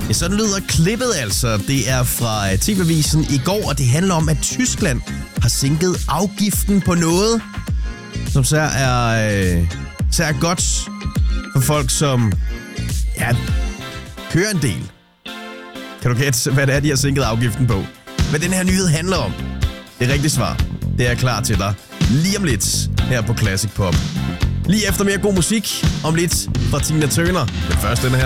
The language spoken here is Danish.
Ja, sådan lyder klippet altså. Det er fra TV-avisen i går, og det handler om, at Tyskland har sænket afgiften på noget, som så er godt for folk, som kører en del. Kan du gætte, hvad det er, de har sænket afgiften på? Hvad den her nyhed handler om? Det rigtige svar, det er jeg klar til dig lige om lidt her på Classic Pop. Lige efter mere god musik om lidt fra Tina Turner. Men først den her.